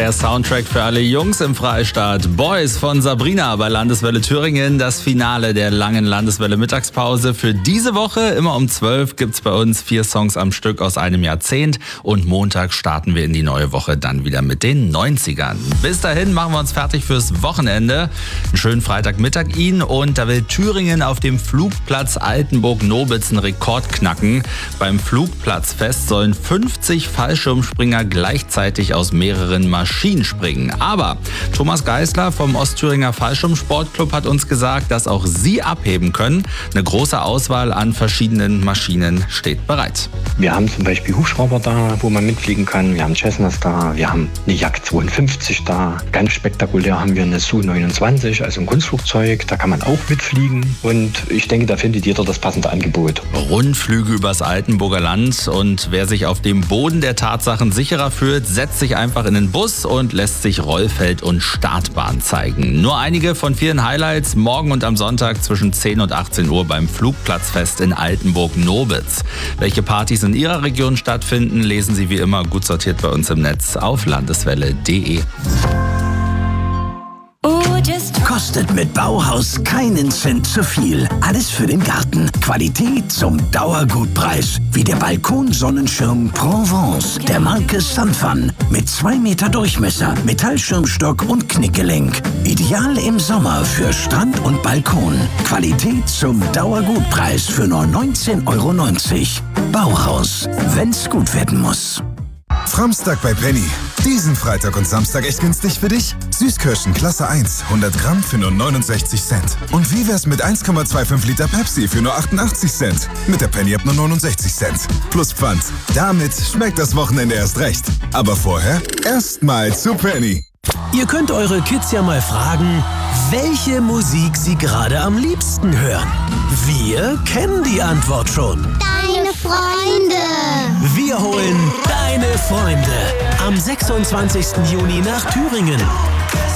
Der Soundtrack für alle Jungs im Freistaat. Boys von Sabrina bei Landeswelle Thüringen. Das Finale der langen Landeswelle Mittagspause. Für diese Woche, immer um 12, gibt's bei uns 4 Songs am Stück aus einem Jahrzehnt. Und Montag starten wir in die neue Woche dann wieder mit den 90ern. Bis dahin machen wir uns fertig fürs Wochenende. Einen schönen Freitagmittag Ihnen. Und da will Thüringen auf dem Flugplatz Altenburg-Nobitz einen Rekord knacken. Beim Flugplatzfest sollen 50 Fallschirmspringer gleichzeitig aus mehreren Maschinen springen. Aber Thomas Geisler vom Ostthüringer Fallschirmsportclub hat uns gesagt, dass auch sie abheben können. Eine große Auswahl an verschiedenen Maschinen steht bereit. Wir haben zum Beispiel Hubschrauber da, wo man mitfliegen kann. Wir haben Cessnas da, wir haben eine Jak 52 da. Ganz spektakulär haben wir eine Su-29, also ein Kunstflugzeug. Da kann man auch mitfliegen. Und ich denke, da findet jeder das passende Angebot. Rundflüge übers Altenburger Land. Und wer sich auf dem Boden der Tatsachen sicherer fühlt, setzt sich einfach in den Bus und lässt sich Rollfeld und Startbahn zeigen. Nur einige von vielen Highlights morgen und am Sonntag zwischen 10 und 18 Uhr beim Flugplatzfest in Altenburg-Nobitz. Welche Partys in Ihrer Region stattfinden, lesen Sie wie immer gut sortiert bei uns im Netz auf landeswelle.de. Kostet mit Bauhaus keinen Cent zu viel. Alles für den Garten. Qualität zum Dauergutpreis. Wie der Balkonsonnenschirm Provence der Marke Sunfun. Mit 2 Meter Durchmesser, Metallschirmstock und Knickgelenk. Ideal im Sommer für Strand und Balkon. Qualität zum Dauergutpreis für nur 19,90 €. Bauhaus, wenn's gut werden muss. Framstag bei Penny. Diesen Freitag und Samstag echt günstig für dich? Süßkirschen Klasse 1, 100 Gramm für nur 69 Cent. Und wie wär's mit 1,25 Liter Pepsi für nur 88 Cent? Mit der Penny ab nur 69 Cent. Plus Pfand. Damit schmeckt das Wochenende erst recht. Aber vorher erstmal zu Penny. Ihr könnt eure Kids ja mal fragen, welche Musik sie gerade am liebsten hören. Wir kennen die Antwort schon. Deine Freunde. Wir holen deine Freunde am 26. Juni nach Thüringen.